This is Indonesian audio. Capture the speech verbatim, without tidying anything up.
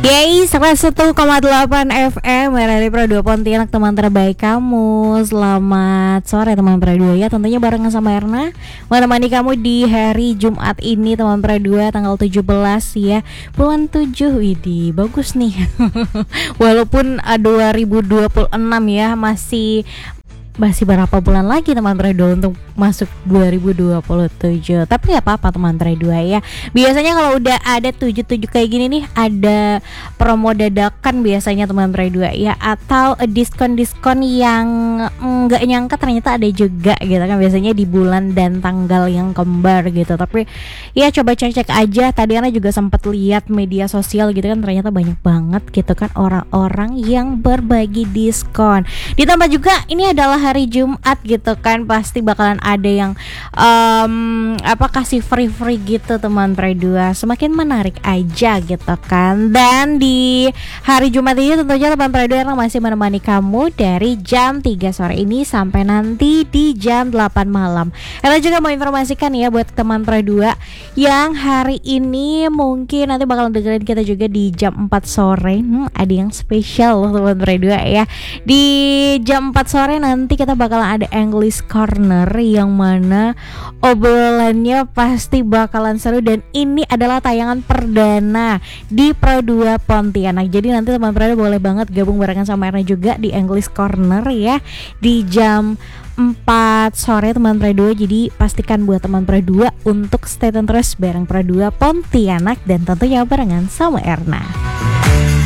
Yeay, seratus satu koma delapan F M dari Pro dua Pontianak, teman terbaik kamu. Selamat sore teman Pro dua ya. Tentunya barengan sama Erna menemani kamu di hari Jumat ini teman Pro dua, tanggal tujuh belas ya, bulan tujuh. Widih, bagus nih. Walaupun uh, dua ribu dua puluh enam ya, masih masih berapa bulan lagi teman Trade untuk masuk dua ribu dua puluh tujuh. Tapi gak apa-apa teman Trade ya. Biasanya kalau udah ada tujuh tujuh kayak gini nih, ada promo dadakan biasanya teman Trade ya, atau diskon-diskon yang nggak nyangka ternyata ada juga gitu kan, biasanya di bulan dan tanggal yang kembar gitu. Tapi ya coba cek-cek aja. Tadi Ana juga sempat lihat media sosial gitu kan, ternyata banyak banget gitu kan orang-orang yang berbagi diskon. Ditambah juga ini adalah hari Jumat gitu kan, pasti bakalan ada yang um, apa kasih free-free gitu teman Pre dua. Semakin menarik aja gitu kan. Dan di hari Jumat ini tentunya teman Pre dua yang masih menemani kamu dari jam tiga sore ini sampai nanti di jam delapan malam. Kita juga mau informasikan ya buat teman Pre dua yang hari ini mungkin nanti bakalan dengerin kita juga di jam empat sore. Hmm, ada yang spesial loh teman Pre dua ya. Di jam empat sore nanti Nanti kita bakalan ada English Corner yang mana obrolannya pasti bakalan seru, dan ini adalah tayangan perdana di Pro dua Pontianak. Jadi nanti teman Pro dua boleh banget gabung barengan sama Erna juga di English Corner ya di jam empat sore teman Pro dua. Jadi pastikan buat teman Pro dua untuk stay tune terus bareng Pro dua Pontianak dan tentunya barengan sama Erna.